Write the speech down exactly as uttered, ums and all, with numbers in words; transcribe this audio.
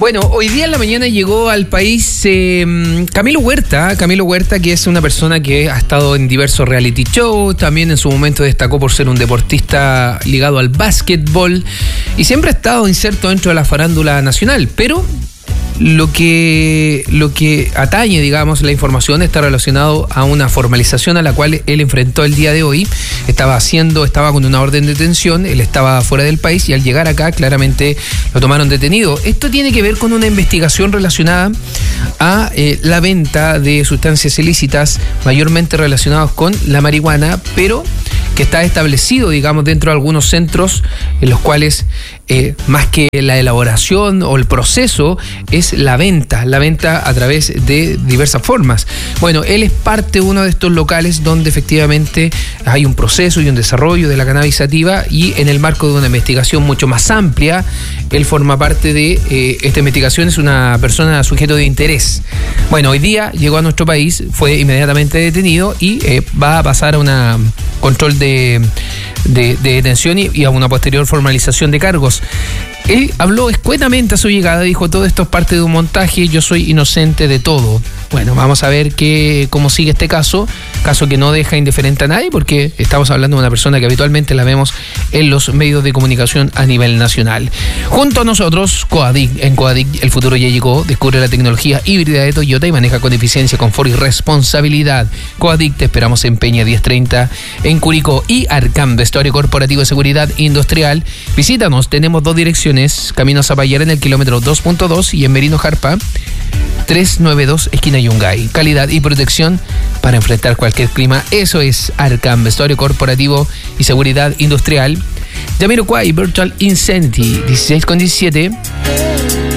Bueno, hoy día en la mañana llegó al país eh, Camilo Huerta, Camilo Huerta, que es una persona que ha estado en diversos reality shows, también en su momento destacó por ser un deportista ligado al básquetbol y siempre ha estado inserto dentro de la farándula nacional, pero lo que, lo que atañe, digamos, la información está relacionado a una formalización a la cual él enfrentó el día de hoy. Estaba haciendo, estaba con una orden de detención, él estaba fuera del país y al llegar acá claramente lo tomaron detenido. Esto tiene que ver con una investigación relacionada a eh, la venta de sustancias ilícitas, mayormente relacionadas con la marihuana, pero que está establecido, digamos, dentro de algunos centros en los cuales eh, más que la elaboración o el proceso es la venta, la venta a través de diversas formas. Bueno, él es parte de uno de estos locales donde efectivamente hay un proceso y un desarrollo de la cannabis sativa y en el marco de una investigación mucho más amplia, él forma parte de eh, esta investigación, es una persona sujeto de interés. Bueno, hoy día llegó a nuestro país, fue inmediatamente detenido y eh, va a pasar a una control de, de, de detención y, y a una posterior formalización de cargos. Él habló escuetamente a su llegada, dijo: todo esto es parte de un montaje, yo soy inocente de todo. Bueno, vamos a ver qué, cómo sigue este caso, caso que no deja indiferente a nadie, porque estamos hablando de una persona que habitualmente la vemos en los medios de comunicación a nivel nacional. Junto a nosotros, Coadic. En Coadic el futuro ya llegó, descubre la tecnología híbrida de Toyota y maneja con eficiencia, confort y responsabilidad. Coadic, te esperamos en Peña diez treinta, en Curicó, y Arcam, vestuario corporativo de seguridad industrial. Visítanos, tenemos dos direcciones, Camino a Zapallar en el kilómetro dos punto dos y en Merino Jarpa, trescientos noventa y dos, esquina Yungay. Calidad y protección para enfrentar cualquier clima. Eso es Arcam, vestuario corporativo y seguridad industrial. Jamiroquai Virtual Insanity, dieciséis con diecisiete.